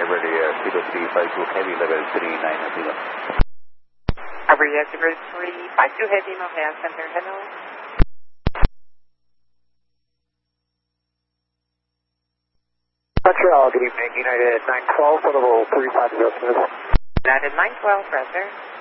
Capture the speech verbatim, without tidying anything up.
Liberty Air, Kilo three five two Heavy, level three nine zero. Liberty Air, Kilo three five two Heavy, Mobile Center, hello. Montreal, good evening, United nine twelve, level three five zero. United nine twelve, Brother.